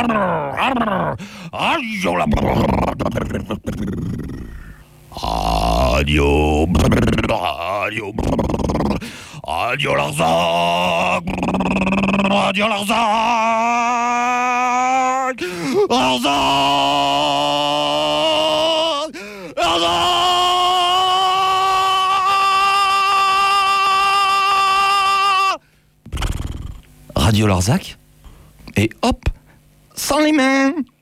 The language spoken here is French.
Radio. Radio. Radio Larzac. Radio Larzac. Larzac. Radio Larzac. Et hop, sans les mains.